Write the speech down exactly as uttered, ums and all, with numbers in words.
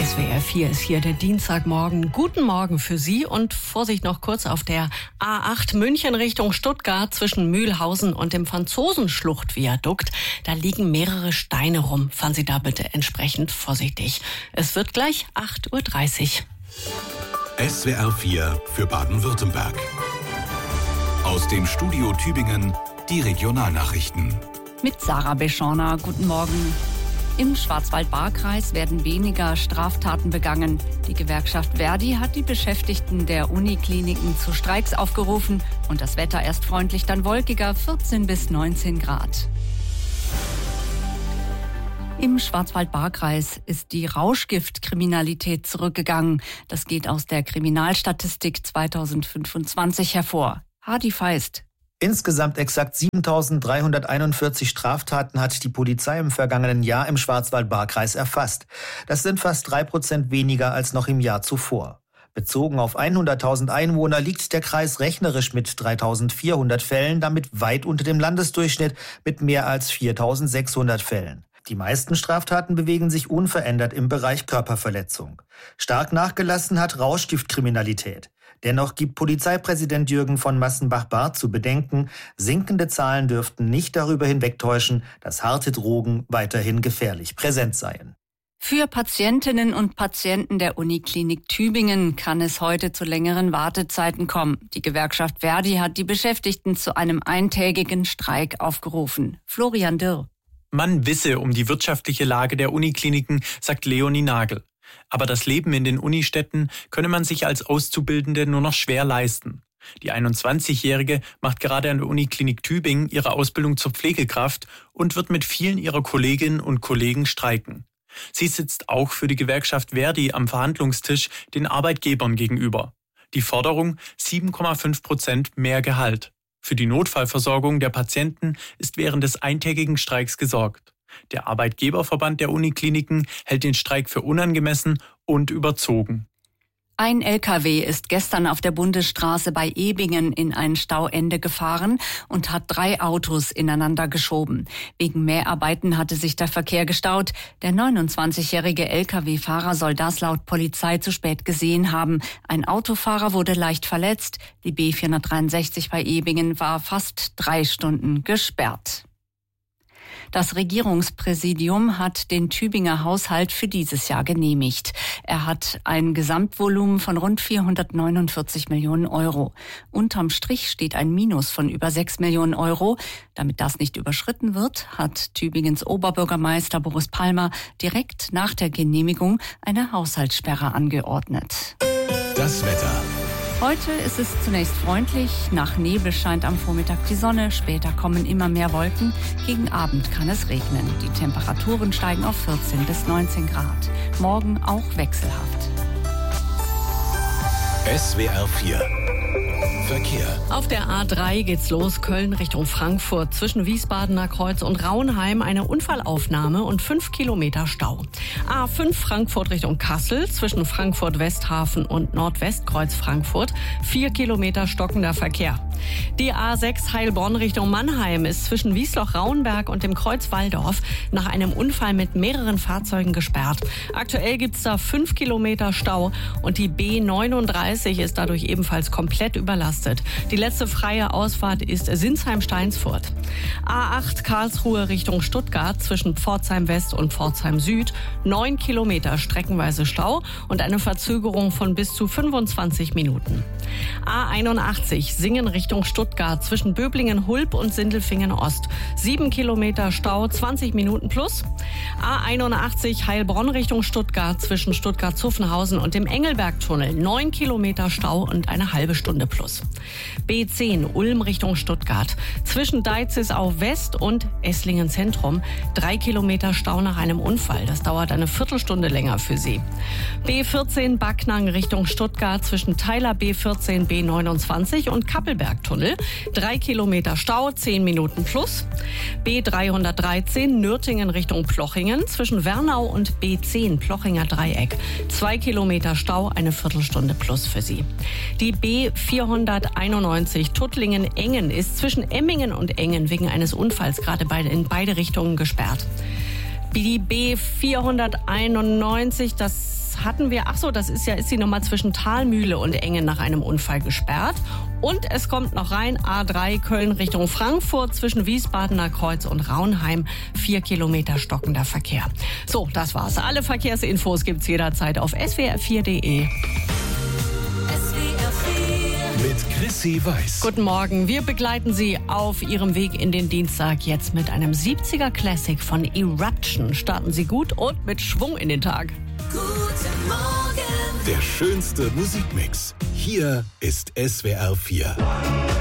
S W R vier ist hier der Dienstagmorgen. Guten Morgen für Sie und Vorsicht noch kurz auf der A acht München Richtung Stuttgart zwischen Mühlhausen und dem Franzosenschluchtviadukt. Da liegen mehrere Steine rum. Fahren Sie da bitte entsprechend vorsichtig. Es wird gleich acht Uhr dreißig. S W R vier für Baden-Württemberg. Aus dem Studio Tübingen die Regionalnachrichten. Mit Sarah Beschorner, guten Morgen. Im Schwarzwald-Baar-Kreis werden weniger Straftaten begangen. Die Gewerkschaft Verdi hat die Beschäftigten der Unikliniken zu Streiks aufgerufen. Und das Wetter erst freundlich, dann wolkiger, vierzehn bis neunzehn Grad. Im Schwarzwald-Baar-Kreis ist die Rauschgiftkriminalität zurückgegangen. Das geht aus der Kriminalstatistik zweitausendfünfundzwanzig hervor. Hardy Feist. Insgesamt exakt siebentausenddreihunderteinundvierzig Straftaten hat die Polizei im vergangenen Jahr im Schwarzwald-Baar-Kreis erfasst. Das sind fast drei Prozent weniger als noch im Jahr zuvor. Bezogen auf hunderttausend Einwohner liegt der Kreis rechnerisch mit dreitausendvierhundert Fällen, damit weit unter dem Landesdurchschnitt mit mehr als viertausendsechshundert Fällen. Die meisten Straftaten bewegen sich unverändert im Bereich Körperverletzung. Stark nachgelassen hat Rauschgiftkriminalität. Dennoch gibt Polizeipräsident Jürgen von Massenbach-Barth zu bedenken, sinkende Zahlen dürften nicht darüber hinwegtäuschen, dass harte Drogen weiterhin gefährlich präsent seien. Für Patientinnen und Patienten der Uniklinik Tübingen kann es heute zu längeren Wartezeiten kommen. Die Gewerkschaft Verdi hat die Beschäftigten zu einem eintägigen Streik aufgerufen. Florian Dirr. Man wisse um die wirtschaftliche Lage der Unikliniken, sagt Leonie Nagel. Aber das Leben in den Unistädten könne man sich als Auszubildende nur noch schwer leisten. Die einundzwanzigjährige macht gerade an der Uniklinik Tübingen ihre Ausbildung zur Pflegekraft und wird mit vielen ihrer Kolleginnen und Kollegen streiken. Sie sitzt auch für die Gewerkschaft Verdi am Verhandlungstisch den Arbeitgebern gegenüber. Die Forderung sieben Komma fünf Prozent mehr Gehalt. Für die Notfallversorgung der Patienten ist während des eintägigen Streiks gesorgt. Der Arbeitgeberverband der Unikliniken hält den Streik für unangemessen und überzogen. Ein L K W ist gestern auf der Bundesstraße bei Ebingen in ein Stauende gefahren und hat drei Autos ineinander geschoben. Wegen Mäharbeiten hatte sich der Verkehr gestaut. Der neunundzwanzigjährige L K W-Fahrer soll das laut Polizei zu spät gesehen haben. Ein Autofahrer wurde leicht verletzt. Die B vierhundertdreiundsechzig bei Ebingen war fast drei Stunden gesperrt. Das Regierungspräsidium hat den Tübinger Haushalt für dieses Jahr genehmigt. Er hat ein Gesamtvolumen von rund vierhundertneunundvierzig Millionen Euro. Unterm Strich steht ein Minus von über sechs Millionen Euro. Damit das nicht überschritten wird, hat Tübingens Oberbürgermeister Boris Palmer direkt nach der Genehmigung eine Haushaltssperre angeordnet. Das Wetter. Heute ist es zunächst freundlich, nach Nebel scheint am Vormittag die Sonne, später kommen immer mehr Wolken, gegen Abend kann es regnen. Die Temperaturen steigen auf vierzehn bis neunzehn Grad. Morgen auch wechselhaft. S W R vier Verkehr. Auf der A drei geht's los, Köln Richtung Frankfurt. Zwischen Wiesbadener Kreuz und Raunheim eine Unfallaufnahme und fünf Kilometer Stau. A fünf Frankfurt Richtung Kassel, zwischen Frankfurt-Westhafen und Nordwestkreuz Frankfurt. Vier Kilometer stockender Verkehr. Die A sechs Heilbronn Richtung Mannheim ist zwischen Wiesloch-Rauenberg und dem Kreuz Walldorf nach einem Unfall mit mehreren Fahrzeugen gesperrt. Aktuell gibt's da fünf Kilometer Stau und die B neununddreißig ist dadurch ebenfalls komplett überlastet. Die letzte freie Ausfahrt ist Sinsheim-Steinsfurt. A acht Karlsruhe Richtung Stuttgart zwischen Pforzheim West und Pforzheim Süd. Neun Kilometer streckenweise Stau und eine Verzögerung von bis zu fünfundzwanzig Minuten. A einundachtzig Singen Richtung Stuttgart zwischen Böblingen-Hulb und Sindelfingen-Ost. Sieben Kilometer Stau, zwanzig Minuten plus. A einundachtzig Heilbronn Richtung Stuttgart zwischen Stuttgart-Zuffenhausen und dem Engelbergtunnel. Neun Kilometer Stau und eine halbe Stunde plus. B zehn Ulm Richtung Stuttgart zwischen Deizisau West und Esslingen Zentrum. Drei Kilometer Stau nach einem Unfall. Das dauert eine Viertelstunde länger für Sie. B vierzehn Backnang Richtung Stuttgart zwischen Teiler B vierzehn B neunundzwanzig und Kappelbergtunnel. Drei Kilometer Stau, zehn Minuten plus. B dreihundertdreizehn Nürtingen Richtung Plochingen zwischen Wernau und B zehn Plochinger Dreieck. Zwei Kilometer Stau, eine Viertelstunde plus für Sie. Die B vierhunderteinundneunzig Tuttlingen-Engen ist zwischen Emmingen und Engen wegen eines Unfalls gerade beide, in beide Richtungen gesperrt. Die B vierhunderteinundneunzig, das hatten wir, ach so, das ist ja, ist die Nummer zwischen Thalmühle und Engen nach einem Unfall gesperrt. Und es kommt noch rein, A drei Köln Richtung Frankfurt zwischen Wiesbadener Kreuz und Raunheim. Vier Kilometer stockender Verkehr. So, das war's. Alle Verkehrsinfos gibt's jederzeit auf s w r vier punkt d e. Mit Chrissy Weiß. Guten Morgen, wir begleiten Sie auf Ihrem Weg in den Dienstag jetzt mit einem siebziger Classic von Eruption. Starten Sie gut und mit Schwung in den Tag. Guten Morgen. Der schönste Musikmix. Hier ist S W R vier.